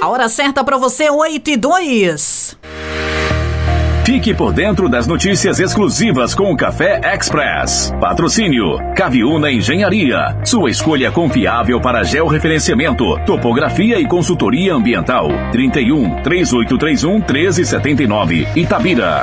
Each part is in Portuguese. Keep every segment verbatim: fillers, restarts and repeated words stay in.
A hora certa para você, oito e dois. Fique por dentro das notícias exclusivas com o Café Express. Patrocínio Caviúna Engenharia. Sua escolha confiável para georreferenciamento, topografia e consultoria ambiental. trinta e um, três oito três um, um três sete nove, Itabira.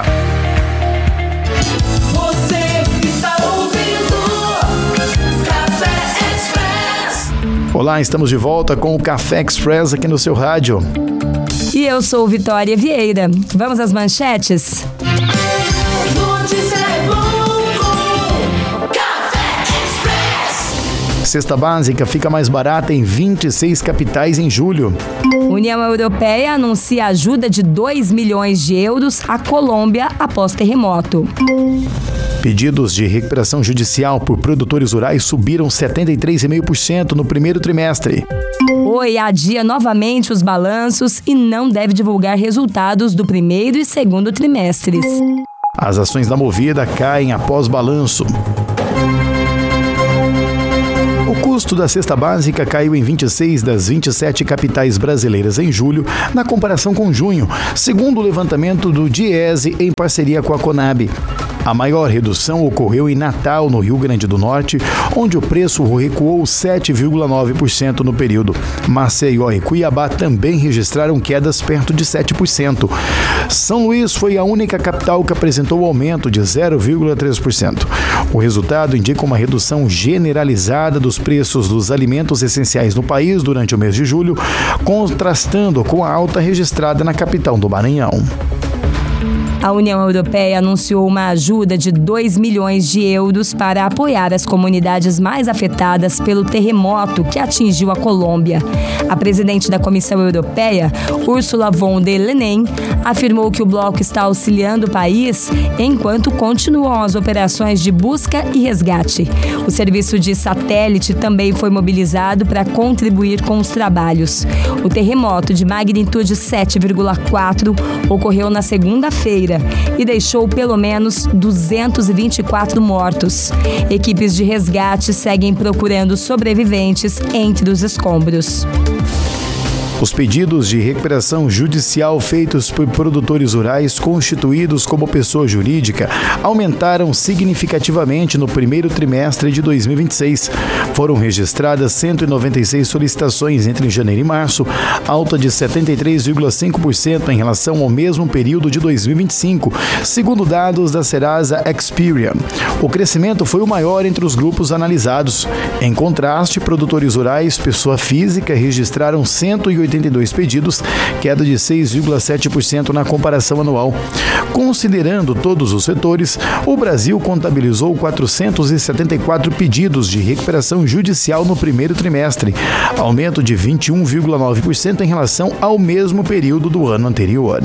Você está ouvindo Café Express. Olá, estamos de volta com o Café Express aqui no seu rádio. E eu sou Vitória Vieira. Vamos às manchetes? Notícia é bom com Café Express. Cesta básica fica mais barata em vinte e seis capitais em julho. União Europeia anuncia ajuda de dois milhões de euros à Colômbia após terremoto. Pedidos de recuperação judicial por produtores rurais subiram setenta e três vírgula cinco por cento no primeiro trimestre. Oi adia novamente os balanços e não deve divulgar resultados do primeiro e segundo trimestres. As ações da Movida caem após balanço. O custo da cesta básica caiu em vinte e seis das vinte e sete capitais brasileiras em julho, na comparação com junho, segundo o levantamento do Diese em parceria com a Conab. A maior redução ocorreu em Natal, no Rio Grande do Norte, onde o preço recuou sete vírgula nove por cento no período. Maceió e Cuiabá também registraram quedas perto de sete por cento. São Luís foi a única capital que apresentou aumento de zero vírgula três por cento. O resultado indica uma redução generalizada dos preços dos alimentos essenciais no país durante o mês de julho, contrastando com a alta registrada na capital do Maranhão. A União Europeia anunciou uma ajuda de dois milhões de euros para apoiar as comunidades mais afetadas pelo terremoto que atingiu a Colômbia. A presidente da Comissão Europeia, Ursula von der Leyen, afirmou que o bloco está auxiliando o país enquanto continuam as operações de busca e resgate. O serviço de satélite também foi mobilizado para contribuir com os trabalhos. O terremoto de magnitude sete vírgula quatro ocorreu na segunda-feira e deixou pelo menos duzentos e vinte e quatro mortos. Equipes de resgate seguem procurando sobreviventes entre os escombros. Os pedidos de recuperação judicial feitos por produtores rurais constituídos como pessoa jurídica aumentaram significativamente no primeiro trimestre de dois mil e vinte e seis. Foram registradas cento e noventa e seis solicitações entre janeiro e março, alta de setenta e três vírgula cinco por cento em relação ao mesmo período de dois mil e vinte e cinco, segundo dados da Serasa Experian. O crescimento foi o maior entre os grupos analisados. Em contraste, produtores rurais, pessoa física, registraram cento e oitenta e dois pedidos, queda de seis vírgula sete por cento na comparação anual. Considerando todos os setores, o Brasil contabilizou quatrocentos e setenta e quatro pedidos de recuperação judicial no primeiro trimestre, aumento de vinte e um vírgula nove por cento em relação ao mesmo período do ano anterior.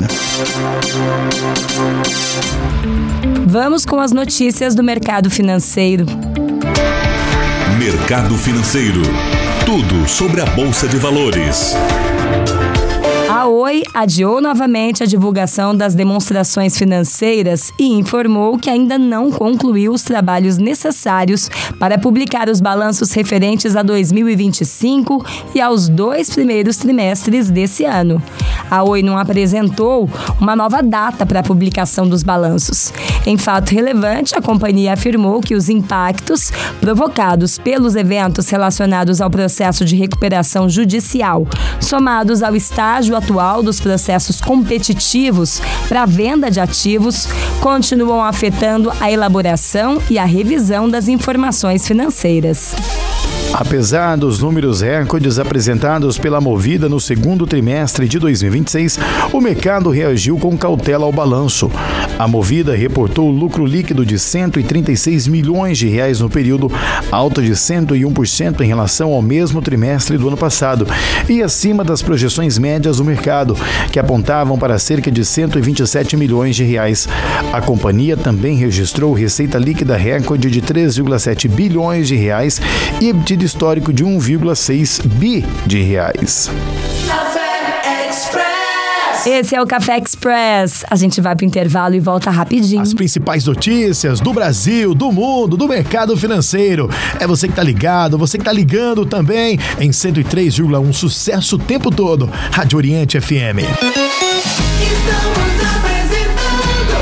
Vamos com as notícias do mercado financeiro. Mercado Financeiro. Tudo sobre a Bolsa de Valores. A Oi adiou novamente a divulgação das demonstrações financeiras e informou que ainda não concluiu os trabalhos necessários para publicar os balanços referentes a dois mil e vinte e cinco e aos dois primeiros trimestres desse ano. A Oi não apresentou uma nova data para a publicação dos balanços. Em fato relevante, a companhia afirmou que os impactos provocados pelos eventos relacionados ao processo de recuperação judicial, somados ao estágio atual dos processos competitivos para a venda de ativos, continuam afetando a elaboração e a revisão das informações financeiras. Apesar dos números recordes apresentados pela Movida no segundo trimestre de dois mil e vinte e seis, o mercado reagiu com cautela ao balanço. A Movida reportou lucro líquido de cento e trinta e seis milhões de reais no período, alta de cento e um por cento em relação ao mesmo trimestre do ano passado e acima das projeções médias do mercado, que apontavam para cerca de cento e vinte e sete milhões de reais. A companhia também registrou receita líquida recorde de três vírgula sete bilhões de reais e EBITDA histórico de um vírgula seis bi de reais. Café Express. Esse é o Café Express. A gente vai pro intervalo e volta rapidinho. As principais notícias do Brasil, do mundo, do mercado financeiro. É você que tá ligado, você que tá ligando também em cento e três vírgula um, sucesso o tempo todo. Rádio Oriente F M. Estamos apresentando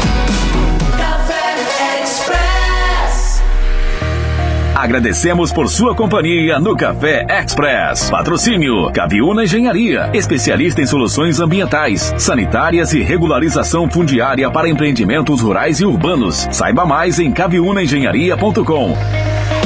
Café Express. Agradecemos por sua companhia no Café Express. Patrocínio Caviúna Engenharia, especialista em soluções ambientais, sanitárias e regularização fundiária para empreendimentos rurais e urbanos. Saiba mais em caviúna engenharia ponto com.